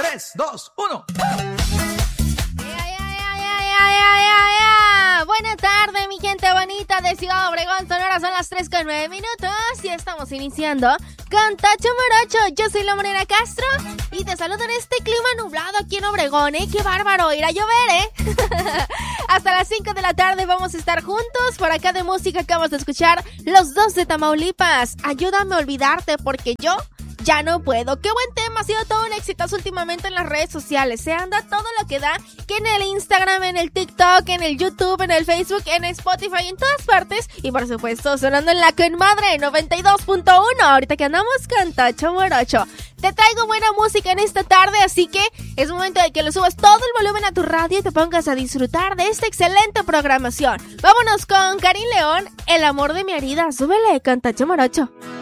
3, 2, 1. Buena tarde, mi gente bonita de Ciudad Obregón, Sonora. Son las 3:09 y estamos iniciando con Tacho Morocho. Yo soy la Morena Castro y te saludo en este clima nublado aquí en Obregón, ¡Qué bárbaro! Irá a llover, Hasta las 5 de la tarde vamos a estar juntos. Por acá de música acabamos de escuchar Los Dos de Tamaulipas. Ayúdame a olvidarte porque yo ya no puedo. Qué buen tema, ha sido todo un exitazo últimamente en las redes sociales. Se anda todo lo que da, que en el Instagram, en el TikTok, en el YouTube, en el Facebook, en Spotify, en todas partes. Y por supuesto, sonando en la Conmadre 92.1. Ahorita que andamos con Tacho Morocho. Te traigo buena música en esta tarde, así que es momento de que le subas todo el volumen a tu radio y te pongas a disfrutar de esta excelente programación. Vámonos con Karim León, El amor de mi herida. Súbele con Tacho Morocho.